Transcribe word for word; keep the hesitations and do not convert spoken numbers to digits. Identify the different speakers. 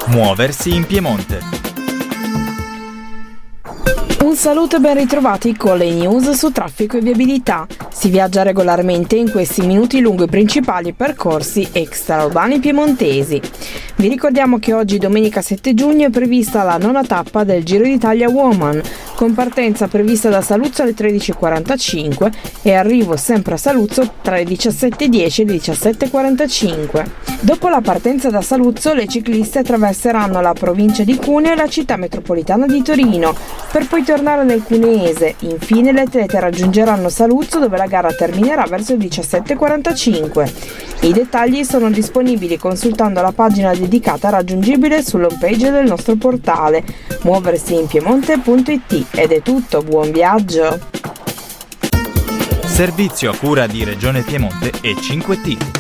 Speaker 1: Muoversi in Piemonte.
Speaker 2: Un saluto e ben ritrovati con le news su traffico e viabilità. Si viaggia regolarmente in questi minuti lungo i principali percorsi extraurbani piemontesi. Vi ricordiamo che oggi, domenica sette giugno, è prevista la nona tappa del Giro d'Italia Woman, con partenza prevista da Saluzzo alle tredici e quarantacinque e arrivo sempre a Saluzzo tra le diciassette e dieci e le diciassette e quarantacinque. Dopo la partenza da Saluzzo, le cicliste attraverseranno la provincia di Cuneo e la città metropolitana di Torino, per poi tornare nel cuneese. Infine le atlete raggiungeranno Saluzzo, dove la gara terminerà verso le diciassette e quarantacinque. I dettagli sono disponibili consultando la pagina dedicata raggiungibile sull'home page del nostro portale muoversi in piemonte punto it. Ed è tutto, buon viaggio!
Speaker 1: Servizio a cura di Regione Piemonte e cinque T.